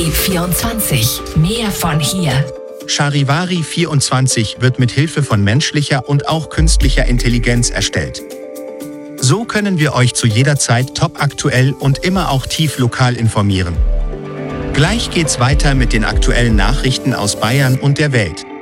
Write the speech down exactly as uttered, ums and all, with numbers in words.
Charivari vierundzwanzig. Mehr von hier. Charivari vierundzwanzig wird mit Hilfe von menschlicher und auch künstlicher Intelligenz erstellt. So können wir euch zu jeder Zeit topaktuell und immer auch tief lokal informieren. Gleich geht's weiter mit den aktuellen Nachrichten aus Bayern und der Welt.